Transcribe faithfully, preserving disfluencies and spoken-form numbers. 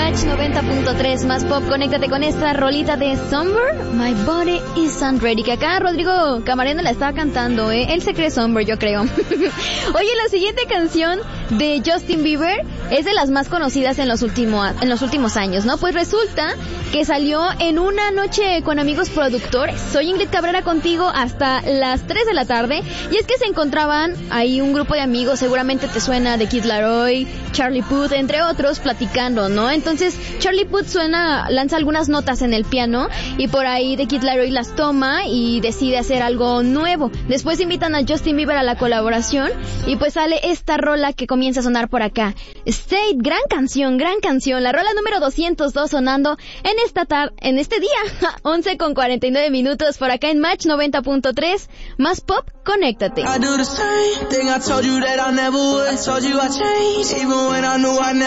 Match noventa punto tres más pop. Conéctate con esta rolita de Somber, My Body Isn't Ready, que acá Rodrigo Camarena la estaba cantando, ¿eh? Él se cree Somber, yo creo. Oye, la siguiente canción de Justin Bieber es de las más conocidas en los últimos en los últimos años, ¿no? Pues resulta que salió en una noche con amigos productores. Soy Ingrid Cabrera contigo hasta las tres de la tarde, y es que se encontraban ahí un grupo de amigos, seguramente te suena, de Kid Laroi, Charlie Puth, entre otros, platicando, ¿no? Entonces Charlie Puth suena, lanza algunas notas en el piano y por ahí The Kid Laroi las toma y decide hacer algo nuevo. Después invitan a Justin Bieber a la colaboración y pues sale esta rola que comienza a sonar por acá. State, gran canción, gran canción, la rola número doscientos dos sonando en esta tarde, en este día, once con cuarenta y nueve minutos por acá en Match noventa punto tres, más pop, conéctate. I do the same thing I told you that I never would. I told you I changed, even when I knew I never